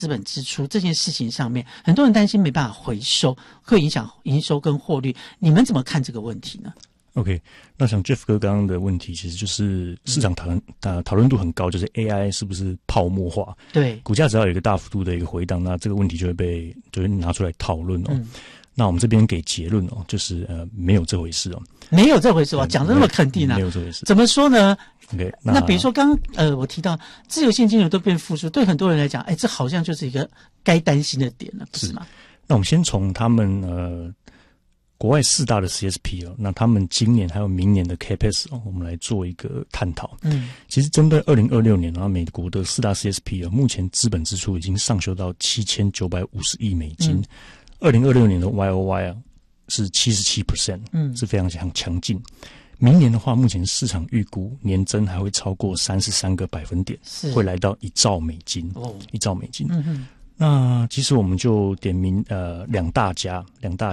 资本支出这件事情上面，很多人担心没办法回收，会影响营收跟获利。你们怎么看这个问题呢？ OK， 那像 Jeff 哥刚刚的问题，其实就是市场讨论度很高，就是 AI 是不是泡沫化？ 对， 股价只要有一个大幅度的一个回档，那这个问题就会拿出来讨论哦。那我们这边给结论哦，就是没有这回事哦， 没有这回事哦，讲得那么肯定啊， 没有这回事。 怎么说呢 ？OK， 那比如说刚我提到自由现金流都变负数，对很多人来讲，这好像就是一个该担心的点了，不是吗？ 那我们先从他们国外4大的 CSP 哦，那他们今年还有明年的 CapEx 哦，我们来做一个探讨。其实针对2026年，然后美国的4大 CSP 哦，目前资本支出已经上修到$7950亿。2026年的 YOY 啊是77%，是非常强劲。明年的话，目前市场预估年增还会超过33个百分点，会来到$1兆，1兆美金。那其实我们就点名两大家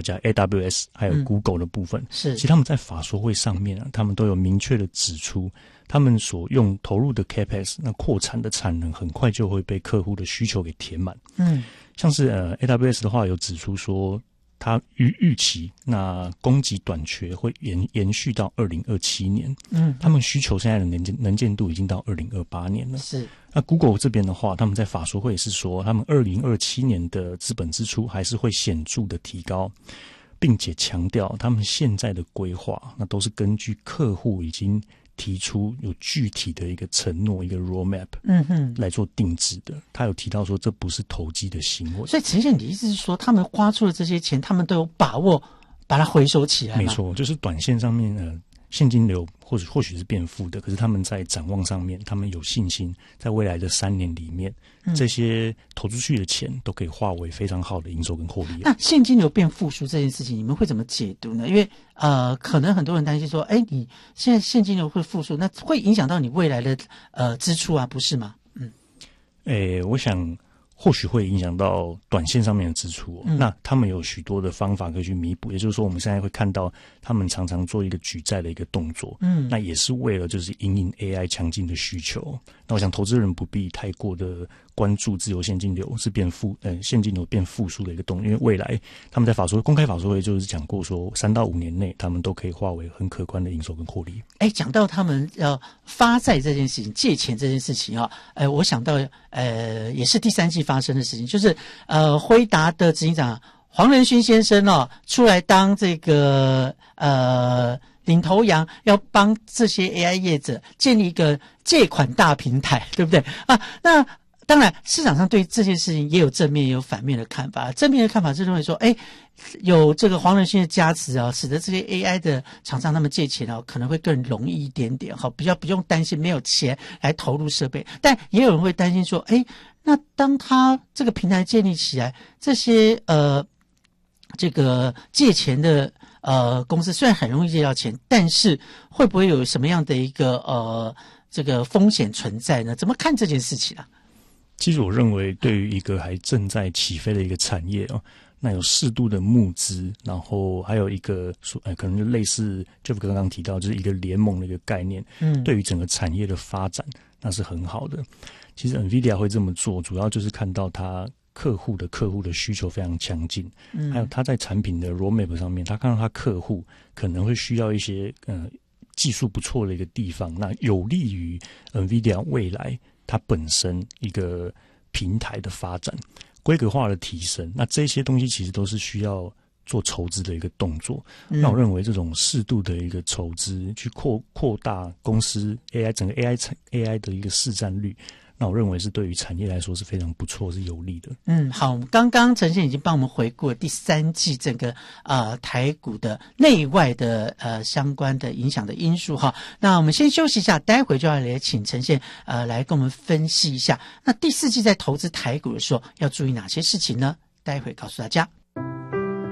AWS 还有 Google 的部分， 是其实他们在法说会上面啊，他们都有明确的指出，他们所用投入的 CapEx 那扩产的产能很快就会被客户的需求给填满。像是AWS 的话有指出说，它预期那供给短缺会延续到2027年。他们需求现在的能见度已经到2028年了。 是。 那 Google 这边的话，他们在法说会是说，他们2027年的资本支出还是会显著的提高，并且强调他们现在的规划，那都是根据客户已经提出有具体的一个承诺，一个 roadmap， 来做定制的。他有提到说，这不是投机的行为。 所以陈先生，你的意思是说，他们花出的这些钱，他们都有把握把它回收起来吗？ 没错，就是短线上面现金流或许是变负的，可是他们在展望上面，他们有信心，在未来的3年里面，这些投出去的钱都可以化为非常好的营收跟获利。 那现金流变负数这件事情，你们会怎么解读呢？因为可能很多人担心说，你现在现金流会负数，那会影响到你未来的支出啊，不是吗？ 我想或许会影响到短线上面的支出那他们有许多的方法可以去弥补，也就是说我们现在会看到他们常常做一个举债的一个动作，那也是为了就是因应 AI 强劲的需求。那我想投资人不必太过的关注自由现金流是现金流变负数的一个动作，因为未来他们在公开法说会就是讲过说3到5年内他们都可以化为很可观的营收跟获利。 讲到他们要发债这件事情，借钱这件事情我想到也是第3季发生的事情，就是辉达的执行长黄仁勋先生出来当这个领头羊，要帮这些 AI 业者建立一个借款大平台，对不对那当然市场上对这件事情也有正面也有反面的看法。正面的看法是认为说有这个黄仁勋的加持使得这些 AI 的厂商他们借钱可能会更容易一点点比较不用担心没有钱来投入设备。但也有人会担心说那当他这个平台建立起来，这些这个借钱的公司虽然很容易借到钱，但是会不会有什么样的一个这个风险存在呢？怎么看这件事情啊？ 其实我认为对于一个还正在起飞的一个产业那有适度的募资，然后还有一个可能就类似 Jeff 刚刚提到就是一个联盟的一个概念，对于整个产业的发展那是很好的。其实 NVIDIA 会这么做主要就是看到它客户的需求非常强劲，还有他在产品的 roadmap 上面，他看到他客户可能会需要一些技术不错的一个地方，那有利于 NVIDIA 未来它本身一个平台的发展、规格化的提升，那这些东西其实都是需要做筹资的一个动作。那我认为这种适度的一个筹资，去扩大公司 整个 AI 的一个市占率，那我认为是对于产业来说是非常不错，是有利的。 好，刚刚陈先已经帮我们回顾了第3季整个台股的内外的相关的影响的因素那我们先休息一下，待会就要来请陈先来跟我们分析一下，那第4季在投资台股的时候要注意哪些事情呢？待会告诉大家。